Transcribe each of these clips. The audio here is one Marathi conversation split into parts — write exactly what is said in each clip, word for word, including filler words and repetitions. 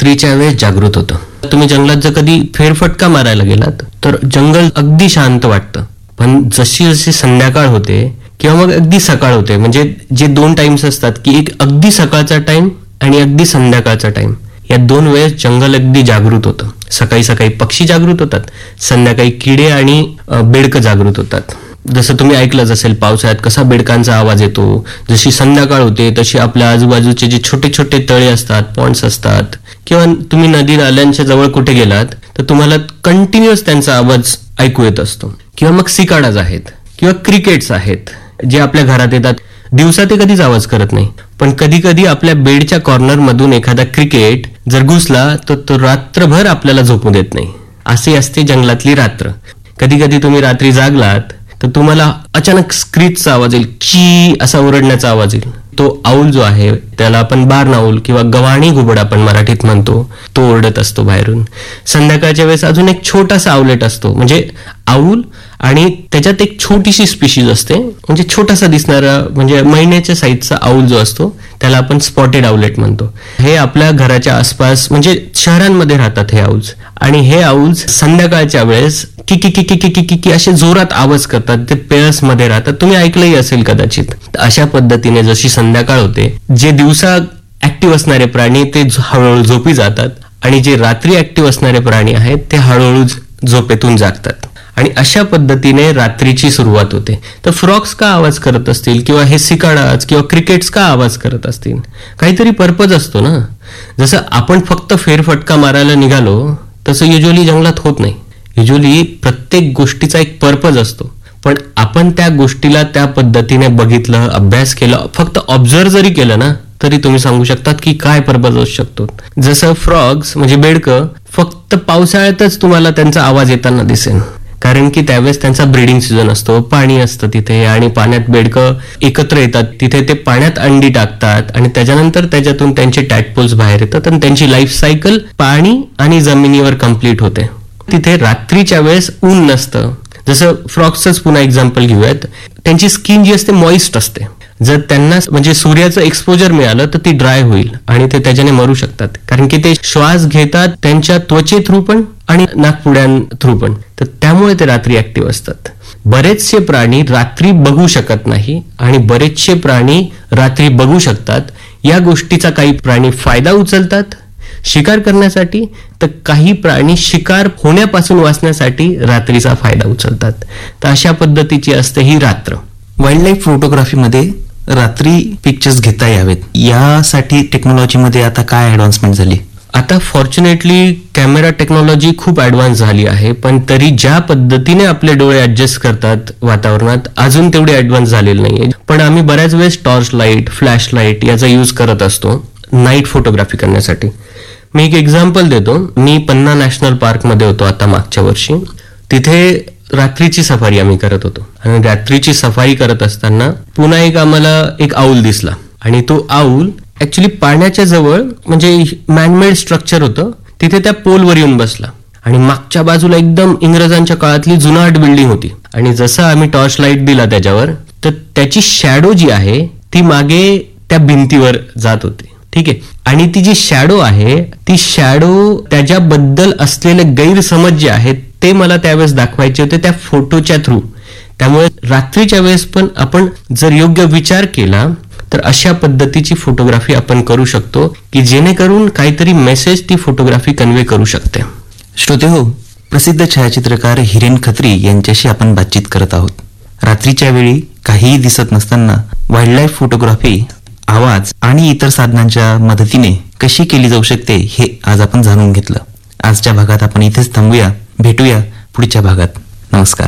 रात्रीच्या वेळेस जागृत होतं. तुम्ही जंगलात जर कधी फेरफटका मारायला गेलात तर जंगल अगदी शांत वाटतं. पण जशी जशी संध्याकाळ होते किंवा मग अगदी सकाळ होते, म्हणजे जे दोन टाइम्स असतात की एक अगदी सकाळचा टाइम आणि अगदी संध्याकाळचा टाइम, या दोन वेळेस जंगल अगदी जागृत होतं. सकाळी सकाळी पक्षी जागृत होतात, संध्याकाळी किडे आणि बेडकं जागृत होतात. जसं तुम्ही ऐकलंच असेल पावसाळ्यात कसा बेडकांचा आवाज येतो. जशी संध्याकाळ होते तशी आपल्या आजूबाजूचे जे छोटे छोटे तळे असतात, पॉन्ड्स असतात, किंवा तुम्ही नदी नाल्यांच्या जवळ कुठे गेलात तर तुम्हाला कंटिन्युअस त्यांचा आवाज ऐकू येत असतो. किंवा मग सिकाडाज आहेत किंवा क्रिकेट्स आहेत जे आपल्या घरात येतात. दिवसा ते कधीच आवाज करत नाही, पण कधी कधी आपल्या बेडच्या कॉर्नर मधून एखादा क्रिकेट जर घुसला तर तो रात्रभर आपल्याला झोपू देत नाही. असे असते जंगलातली रात्र. कधी कधी तुम्ही रात्री जागलात तर तुम्हाला अचानक स्क्रीचचा आवाज येईल, ची असा ओरडण्याचा आवाज येईल. तो आऊल जो आहे त्याला आपण बार्न आऊल किंवा गव्हाणी घुबड आपण मराठीत म्हणतो, तो ओरडत असतो बाहेरून. संध्याकाळच्या वेळेस अजून एक छोटासा आउलेट असतो, म्हणजे आऊल आणि त्याच्यात एक छोटीशी स्पीशीज असते, म्हणजे छोटासा दिसणारा, म्हणजे महिन्याच्या साईजचा आऊल जो असतो त्याला आपण स्पॉटेड आउलेट म्हणतो. हे आपल्या घराच्या आसपास म्हणजे शहरांमध्ये राहतात हे आऊल्स, आणि हे आऊल्स संध्याकाळच्या वेळेस की की की की की की की असे जोरात आवाज करतात. ते पेअर्स मध्ये राहतात, तुम्ही ऐकलंही असेल कदाचित. अशा पद्धतीने जशी संध्याकाळ होते, जे दिवसा ऍक्टिव्ह असणारे प्राणी ते हळूहळू झोपी जातात आणि जे रात्री ऍक्टिव्ह असणारे प्राणी आहेत ते हळूहळू झोपेतून जागतात, आणि अशा पद्धतीने रात्रीची सुरुवात होते. तर फ्रॉक्स का आवाज करत असतील किंवा हे सिकाडाज किंवा क्रिकेट्स का आवाज करत असतील? काहीतरी पर्पज असतो ना. जसं आपण फक्त फेरफटका मारायला निघालो तसं युजली जंगलात होत नाही. युजली प्रत्येक गोष्टीचा एक पर्पज असतो, पण आपण त्या गोष्टीला त्या पद्धतीने बघितलं, अभ्यास केला, फक्त ऑब्झर्व जरी केलं ना तरी तुम्ही सांगू शकतात की काय पर्पज असू शकतो. जसं फ्रॉग्स म्हणजे बेडकं फक्त पावसाळ्यातच तुम्हाला त्यांचा आवाज येताना दिसेल, कारण की त्यावेळेस त्यांचा ब्रीडिंग सीझन असतो, पाणी असतं तिथे, आणि पाण्यात बेडकं एकत्र येतात. तिथे ते पाण्यात अंडी टाकतात आणि त्याच्यानंतर त्याच्यातून त्यांचे टॅडपोल्स बाहेर येतात आणि त्यांची लाईफ सायकल पाणी आणि जमिनीवर कम्प्लीट होते. तिथे रात्रीच्या वेळेस ऊन नसतं. जसं फ्रॉक्सच पुन्हा एक्झाम्पल घेऊयात, त्यांची स्किन जी असते मॉइस्ट असते. जर त्यांना म्हणजे सूर्याचं एक्सपोजर मिळालं तर ती ड्राय होईल आणि ते त्याच्याने मरू शकतात, कारण की ते श्वास घेतात त्यांच्या त्वचे थ्रू पण आणि नाकपुड्यां थ्रू पण. तर त्यामुळे ते रात्री ऍक्टिव्ह असतात. बरेचसे प्राणी रात्री बघू शकत नाही आणि बरेचसे प्राणी रात्री बघू शकतात. या गोष्टीचा काही प्राणी फायदा उचलतात शिकार करण्यासाठी, तर काही प्राणी शिकार होण्यापासून वाचण्यासाठी रात्रीचा फायदा उचलतात. तर अशा पद्धतीची असते ही रात्र. वाईल्ड लाईफ फोटोग्राफीमध्ये रात्री पिक्चर्स घेता यावेत यासाठी टेक्नॉलॉजीमध्ये आता काय ऍडव्हान्समेंट झाली? आता फॉर्च्युनेटली कॅमेरा टेक्नॉलॉजी खूप ऍडव्हान्स झाली आहे, पण तरी ज्या पद्धतीने आपले डोळे ऍडजस्ट करतात वातावरणात अजून तेवढे ऍडव्हान्स झालेले नाहीये. पण आम्ही बऱ्याच वेळेस टॉर्च लाईट, फ्लॅश लाईट याचा यूज करत असतो नाईट फोटोग्राफी करण्यासाठी. मी एक एक्झाम्पल देतो. मी पन्ना नॅशनल पार्क मध्ये होतो आता मागच्या वर्षी. तिथे रात्रीची सफारी आम्ही करत होतो, आणि रात्रीची सफारी करत असताना पुन्हा एक आम्हाला एक आऊल दिसला, आणि तो आऊल ऍक्च्युली पाण्याच्या जवळ म्हणजे मॅनमेड स्ट्रक्चर होतं, तिथे त्या पोलवर येऊन बसला, आणि मागच्या बाजूला एकदम इंग्रजांच्या काळातली जुनाट बिल्डिंग होती. आणि जसं आम्ही टॉर्च लाईट दिला त्याच्यावर, तर त्याची शॅडो जी आहे ती मागे त्या भिंतीवर जात होती. ठीक आहे, आणि ती जी शॅडो आहे ती शॅडो त्याच्याबद्दल असलेले गैरसमज जे आहेत ते मला त्यावेळेस दाखवायचे होते त्या फोटोच्या थ्रू. त्यामुळे रात्रीच्या वेळेस पण आपण जर योग्य विचार केला तर अशा पद्धतीची फोटोग्राफी आपण करू शकतो की जेणेकरून काहीतरी मेसेज ती फोटोग्राफी कन्वे करू शकते. श्रोते हो, प्रसिद्ध छायाचित्रकार हिरेन खत्री यांच्याशी आपण बातचीत करत आहोत. रात्रीच्या वेळी काहीही दिसत नसताना वाईल्ड लाईफ फोटोग्राफी आवाज आणि इतर साधनांच्या मदतीने कशी केली जाऊ शकते हे आज आपण जाणून घेतलं. आजच्या भागात आपण इथेच थांबूया. भेटूया पुढच्या भागात. नमस्कार.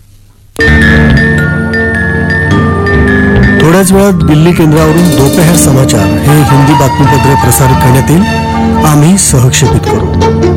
थोड्याच वेळात दिल्ली केंद्रावरून दोपहर समाचार हे हिंदी बातमीपत्र प्रसारित करण्यात येईल. आम्ही सहक्षेपित करू.